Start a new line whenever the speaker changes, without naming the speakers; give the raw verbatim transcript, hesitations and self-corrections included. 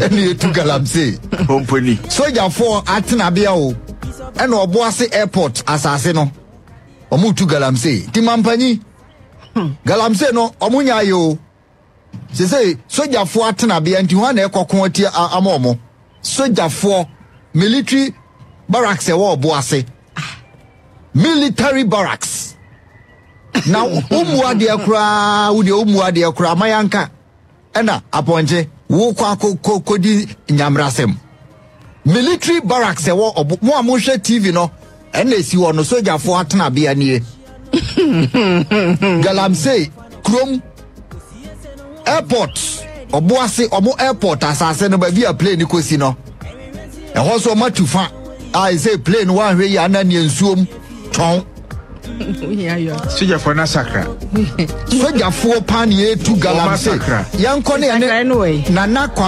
Any to Galamsey.
Company.
Soldier for Atinabiao. And Obuasi Airport, Assassino. Omu to Galamsey. Timampani. Galamsey no, Omunya yo. She say, Soldier for Atinabia and Tijuana Cocontia Amomo. Soldier for military barracks a war Boase. Military barracks. Now, Umwa de Akra, Udi Umwa de Akra, Mayanka. Ena, aponje, wukwa kodi nyamrasem. Military barracks ewo obo mo amushe T V no ena esi wo no soja fo atena bia nie. Galamsey Krom airport oboase omo airport asase no ba bia plane kosi no. E ho so matufa I say plane one hwe ya na ne nsuom ton.
Soja for na sakra.
Soja for pan ye to Galamsey. Yankone na na